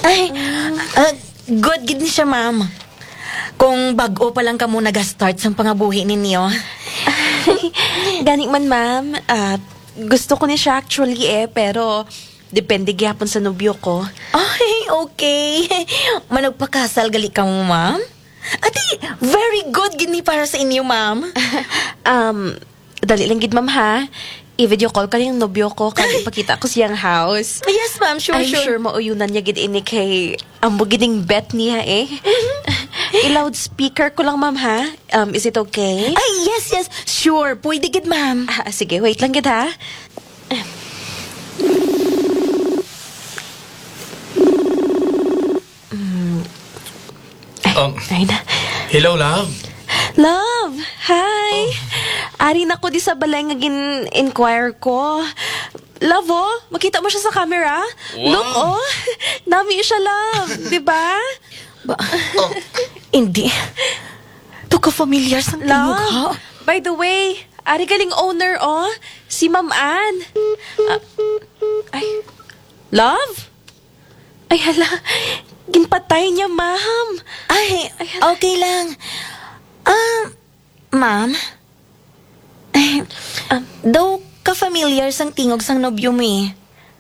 Ay, good gid ni siya, ma'am. Kung bag-o pa lang ka mo nag-start sa pangabuhi ninyo. Ganing man, ma'am. Gusto ko niya siya actually pero depende gyapon sa nobyo ko. Ay, okay. Managpakasal gali ka mo, ma'am. Ati, very good gid ni para sa inyo, ma'am. Dali lang gid, ma'am, ha? I-video call ka yung nobyo ko kaya ipakita ko siyang house. Yes, ma'am. Sure, I'm sure mauyunan niya gid ini kay ang bugiding bet niya eh. I-loudspeaker ko lang, ma'am, ha? Is it okay? Ay, yes. Sure, pwede gid, ma'am. Sige, wait lang gid, ha? Ay na. Hello, love. Love! Hi! Ari na ko di sa balay nga gin-inquire ko. Love, oh! Makita mo siya sa camera? Wow. Look, oh! Nami siya, love! Diba? Hindi. To ka familiar sa tingog, ha? Love! By the way, ari galing owner, oh! Si Ma'am Ann. Ay. Love? Ay, hala. Ginpatay niya, ma'am. Ay, okay lang. Ma'am? Daw ka-familiar sang tingog sang nobyo mo eh.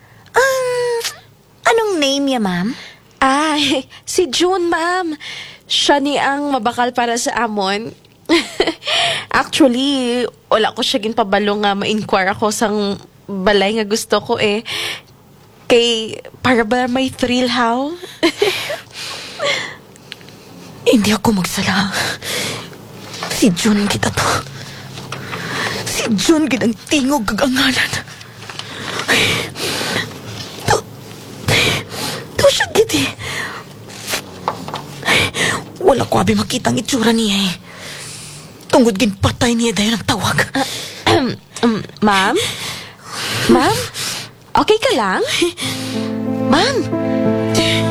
Anong name niya, ma'am? Ay, si June, ma'am. Siya ni ang mabakal para sa amon. Actually, wala ko siya ginpabalo nga ma-inquire ako sang balay nga gusto ko eh. Kay, para ba may thrill, how? Hindi ako magsala. Si June kita to. Si June gidang tingog kagangalan. To siya giti. Wala ko abi makitang itsura niya eh. Tungod ginpatay niya dahil ang tawag. Ma'am? Ma'am? Okay ka lang? Ma'am,